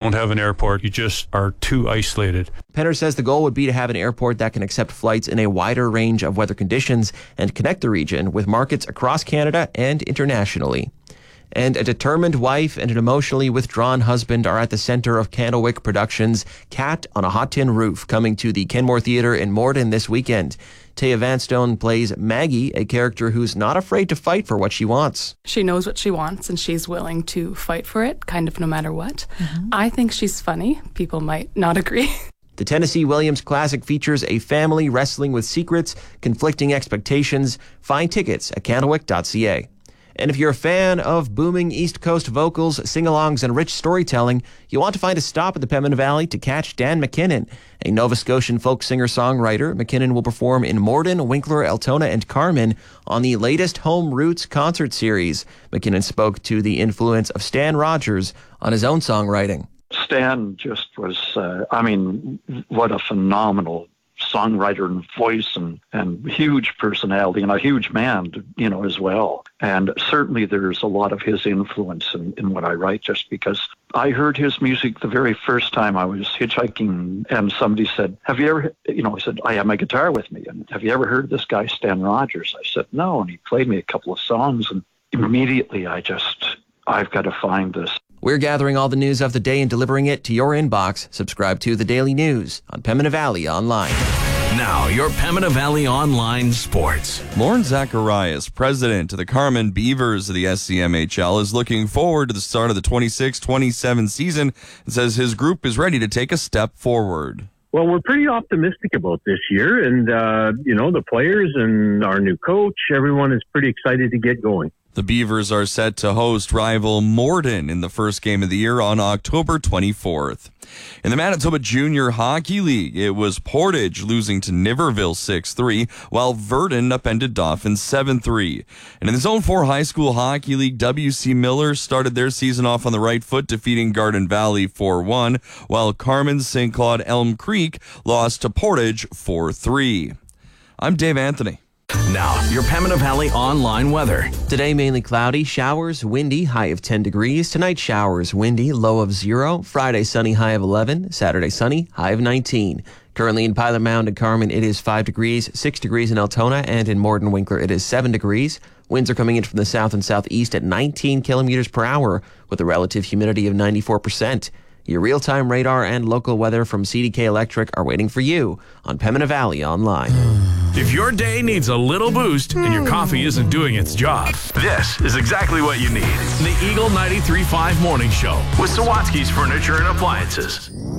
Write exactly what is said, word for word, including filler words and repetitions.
don't have an airport, you just are too isolated. Penner says the goal would be to have an airport that can accept flights in a wider range of weather conditions and connect the region with markets across Canada and internationally. And a determined wife and an emotionally withdrawn husband are at the center of Candlewick Productions' Cat on a Hot Tin Roof, coming to the Kenmore Theatre in Morden this weekend. Taya Vanstone plays Maggie, a character who's not afraid to fight for what she wants. She knows what she wants and she's willing to fight for it, kind of no matter what. Mm-hmm. I think she's funny. People might not agree. The Tennessee Williams Classic features a family wrestling with secrets, conflicting expectations. Find tickets at candlewick dot c a. And if you're a fan of booming East Coast vocals, sing-alongs, and rich storytelling, you want to find a stop at the Pembina Valley to catch Dan McKinnon. A Nova Scotian folk singer-songwriter, McKinnon will perform in Morden, Winkler, Altona, and Carman on the latest Home Roots concert series. McKinnon spoke to the influence of Stan Rogers on his own songwriting. Stan just was, uh, I mean, what a phenomenal songwriter and voice and, and huge personality and a huge man, you know, as well. And certainly there's a lot of his influence in, in what I write, just because I heard his music the very first time I was hitchhiking and somebody said, have you ever, you know, I said, I have my guitar with me. And have you ever heard this guy, Stan Rogers? I said, no. And he played me a couple of songs and immediately I just, I've got to find this. We're gathering all the news of the day and delivering it to your inbox. Subscribe to The Daily News on Pembina Valley Online. Now, your Pembina Valley Online Sports. Lauren Zacharias, president of the Carman Beavers of the S C M H L, is looking forward to the start of the twenty-six twenty-seven season and says his group is ready to take a step forward. Well, we're pretty optimistic about this year, and, uh, you know, the players and our new coach, everyone is pretty excited to get going. The Beavers are set to host rival Morden in the first game of the year on October twenty-fourth. In the Manitoba Junior Hockey League, it was Portage losing to Niverville six three, while Verdun upended Dauphin seven three. And in the Zone four High School Hockey League, W C Miller started their season off on the right foot, defeating Garden Valley four one, while Carman's Saint Claude Elm Creek lost to Portage four three. I'm Dave Anthony. Now, your Pembina Valley Online weather. Today, mainly cloudy, showers, windy, high of ten degrees. Tonight, showers, windy, low of zero. Friday, sunny, high of eleven. Saturday, sunny, high of nineteen. Currently in Pilot Mound and Carman, it is five degrees, six degrees in Altona, and in Morden Winkler, it is seven degrees. Winds are coming in from the south and southeast at nineteen kilometers per hour with a relative humidity of ninety-four percent. Your real-time radar and local weather from C D K Electric are waiting for you on Pembina Valley Online. If your day needs a little boost and your coffee isn't doing its job, this is exactly what you need. The Eagle ninety-three point five Morning Show with Sawatsky's Furniture and Appliances.